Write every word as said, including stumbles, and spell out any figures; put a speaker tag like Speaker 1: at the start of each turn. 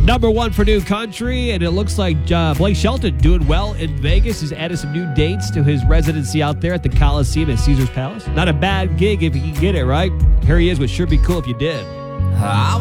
Speaker 1: Number one for New Country, and it looks like uh, Blake Shelton doing well in Vegas. He's added some new dates to his residency out there at the Coliseum at Caesar's Palace. Not a bad gig if you can get it, right? Here he is with Sure Be Cool If You Did.
Speaker 2: I